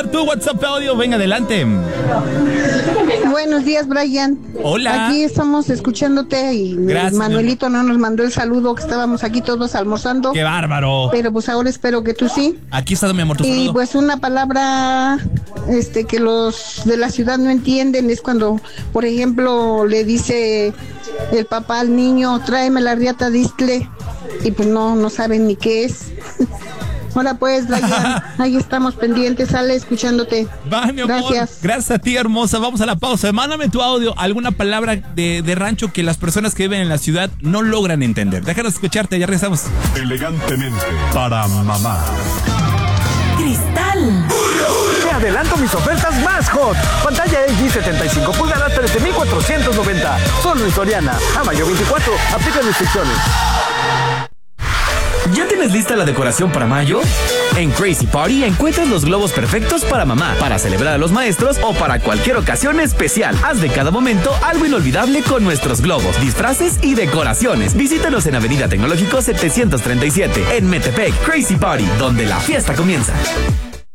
mandar tu WhatsApp audio. Venga, adelante. Buenos días, Brian. Hola. Aquí estamos escuchándote y Gracias, Manuelito no nos mandó el saludo, que estábamos aquí todos almorzando. ¡Qué bárbaro! Pero pues ahora espero que tú sí. Aquí está, mi amor, tu Y saludo. pues una palabra que los de la ciudad no entienden es cuando, por ejemplo, le dice el papá al niño, tráeme la riata de Istle, y pues no saben ni qué es. Hola pues, Brian, ahí estamos pendientes, sale escuchándote. Va, mi amor. Gracias. Gracias a ti, hermosa. Vamos a la pausa. Mándame tu audio, alguna palabra de rancho que las personas que viven en la ciudad no logran entender. Déjanos escucharte, ya regresamos. Elegantemente para mamá. Cristal. Te adelanto mis ofertas más hot. Pantalla LG 75 pulgadas, 13,490. Solo en Soriana. A mayo 24. Aplican restricciones. ¿Ya tienes lista la decoración para mayo? En Crazy Party encuentras los globos perfectos para mamá, para celebrar a los maestros o para cualquier ocasión especial. Haz de cada momento algo inolvidable con nuestros globos, disfraces y decoraciones. Visítanos en Avenida Tecnológico 737, en Metepec. Crazy Party, donde la fiesta comienza.